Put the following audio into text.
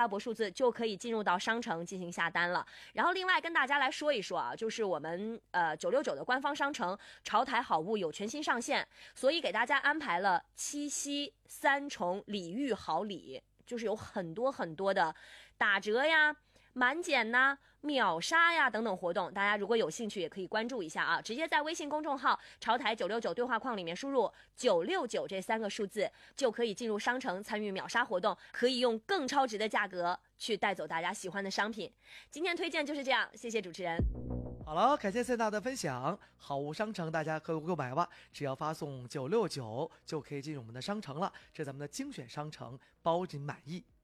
微博数字就可以进入到商城进行下单了。然后另外跟大家来说一说啊，就是我们969的官方商城潮台好物有全新上线，所以给大家安排了七夕3重礼遇好礼，就是有很多很多的打折呀、满减呐、秒杀呀等等活动，大家如果有兴趣也可以关注一下啊，直接在微信公众号潮台969对话框里面输入969这3个数字，就可以进入商城参与秒杀活动，可以用更超值的价格去带走大家喜欢的商品。今天推荐就是这样，谢谢主持人。 好了，感谢塞娜的分享。好物商城大家可以购买吧，只要发送969就可以进入我们的商城了，这是咱们的精选商城，包您满意。